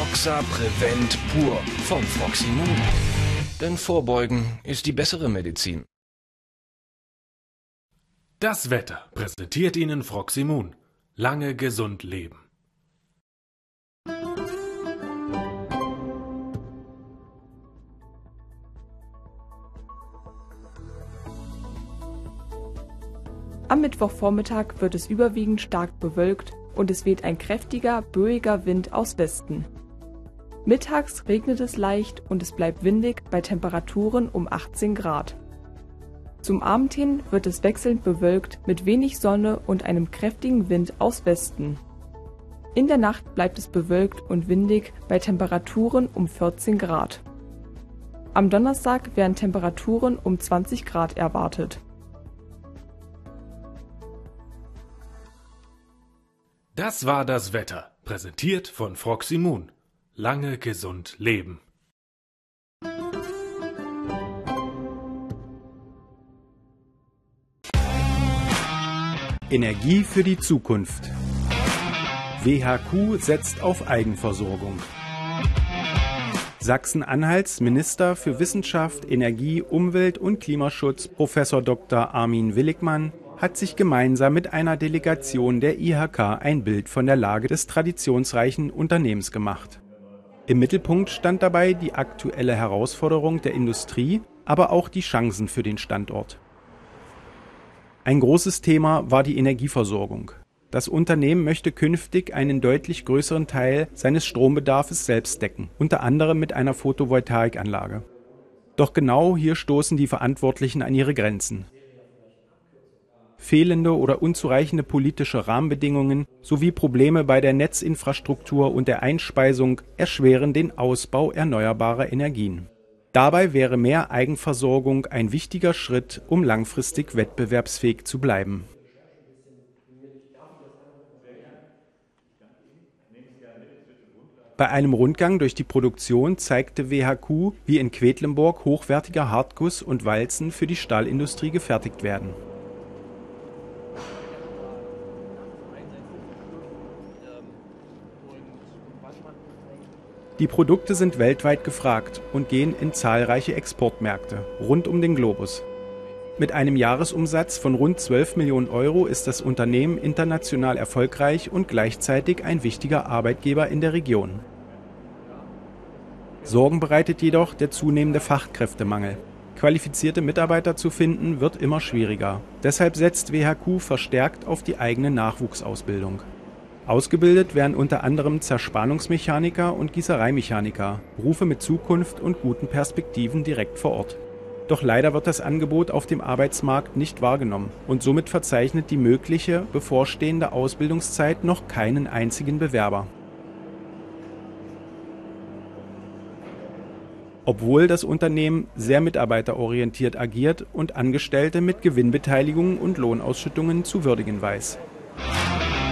Foxa Prevent pur von Froximmun. Denn Vorbeugen ist die bessere Medizin. Das Wetter präsentiert Ihnen Froximmun. Lange gesund leben. Am Mittwochvormittag wird es überwiegend stark bewölkt und es weht ein kräftiger, böiger Wind aus Westen. Mittags regnet es leicht und es bleibt windig bei Temperaturen um 18 Grad. Zum Abend hin wird es wechselnd bewölkt mit wenig Sonne und einem kräftigen Wind aus Westen. In der Nacht bleibt es bewölkt und windig bei Temperaturen um 14 Grad. Am Donnerstag werden Temperaturen um 20 Grad erwartet. Das war das Wetter, präsentiert von Froximmun. Lange gesund leben. Energie für die Zukunft. WHQ setzt auf Eigenversorgung. Sachsen-Anhalts Minister für Wissenschaft, Energie, Umwelt und Klimaschutz, Prof. Dr. Armin Willigmann, hat sich gemeinsam mit einer Delegation der IHK ein Bild von der Lage des traditionsreichen Unternehmens gemacht. Im Mittelpunkt stand dabei die aktuelle Herausforderung der Industrie, aber auch die Chancen für den Standort. Ein großes Thema war die Energieversorgung. Das Unternehmen möchte künftig einen deutlich größeren Teil seines Strombedarfs selbst decken, unter anderem mit einer Photovoltaikanlage. Doch genau hier stoßen die Verantwortlichen an ihre Grenzen. Fehlende oder unzureichende politische Rahmenbedingungen sowie Probleme bei der Netzinfrastruktur und der Einspeisung erschweren den Ausbau erneuerbarer Energien. Dabei wäre mehr Eigenversorgung ein wichtiger Schritt, um langfristig wettbewerbsfähig zu bleiben. Bei einem Rundgang durch die Produktion zeigte WHQ, wie in Quedlinburg hochwertiger Hartguss und Walzen für die Stahlindustrie gefertigt werden. Die Produkte sind weltweit gefragt und gehen in zahlreiche Exportmärkte rund um den Globus. Mit einem Jahresumsatz von rund 12 Millionen Euro ist das Unternehmen international erfolgreich und gleichzeitig ein wichtiger Arbeitgeber in der Region. Sorgen bereitet jedoch der zunehmende Fachkräftemangel. Qualifizierte Mitarbeiter zu finden, wird immer schwieriger. Deshalb setzt WHQ verstärkt auf die eigene Nachwuchsausbildung. Ausgebildet werden unter anderem Zerspannungsmechaniker und Gießereimechaniker, Berufe mit Zukunft und guten Perspektiven direkt vor Ort. Doch leider wird das Angebot auf dem Arbeitsmarkt nicht wahrgenommen und somit verzeichnet die mögliche bevorstehende Ausbildungszeit noch keinen einzigen Bewerber. Obwohl das Unternehmen sehr mitarbeiterorientiert agiert und Angestellte mit Gewinnbeteiligungen und Lohnausschüttungen zu würdigen weiß.